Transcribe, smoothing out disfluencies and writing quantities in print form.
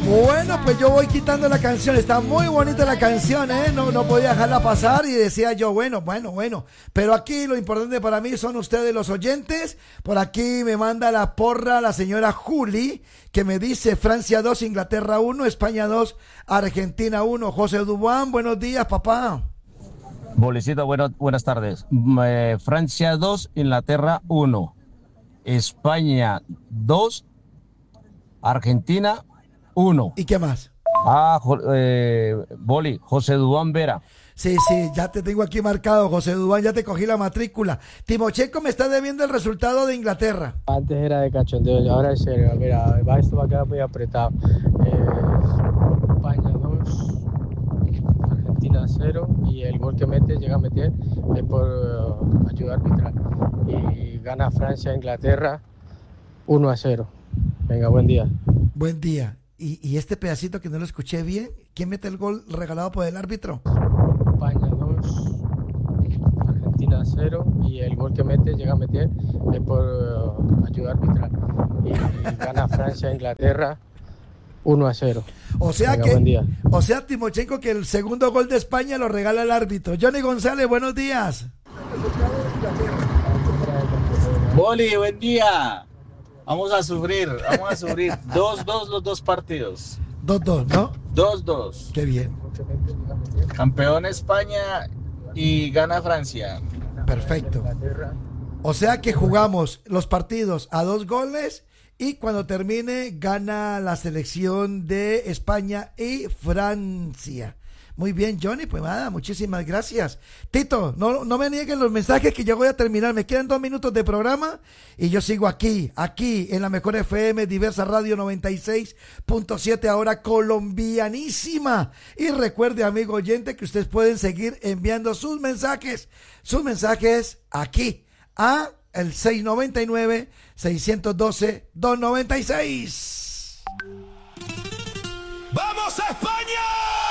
Bueno, pues yo voy quitando la canción. Está muy bonita la canción, ¿eh? No podía dejarla pasar y decía yo, bueno. Pero aquí lo importante para mí son ustedes los oyentes. Por aquí me manda la porra la señora Juli, que me dice Francia 2, Inglaterra 1, España 2, Argentina 1. José Dubán, buenos días, papá. Bolecito, buenas tardes. Francia 2, Inglaterra 1. España 2, Argentina 1. ¿Y qué más? Boli, José Dubán Vera. Sí, ya te tengo aquí marcado, José Dubán, ya te cogí la matrícula. Timochenko me está debiendo el resultado de Inglaterra. Antes era de cachondeo, ahora es serio. Mira, esto va a quedar muy apretado. España 2, Argentina 0, y el gol que mete, llega a meter, es por ayuda arbitral. Y gana Francia, Inglaterra 1-0. Venga, buen día. Buen día. ¿Y este pedacito que no lo escuché bien? ¿Quién mete el gol regalado por el árbitro? España 2, Argentina 0, y el gol que mete, llega a meter, es por ayuda arbitral. Y gana Francia, Inglaterra 1-0. O sea Venga, que, buen día. o sea, Timochenko, que el segundo gol de España lo regala el árbitro. Johnny González, buenos días. Boli, buen día. Vamos a sufrir. 2-2 los dos partidos. 2-2, ¿no? 2-2. Qué bien. Campeón España y gana Francia. Perfecto. O sea que jugamos los partidos a 2 goles y cuando termine gana la selección de España y Francia. Muy bien, Johnny, pues nada, muchísimas gracias. Tito, no me nieguen los mensajes que yo voy a terminar. Me quedan 2 minutos de programa y yo sigo aquí en la mejor FM, Diversa Radio 96.7, ahora colombianísima. Y recuerde, amigo oyente, que ustedes pueden seguir enviando sus mensajes aquí a el 699-612-296.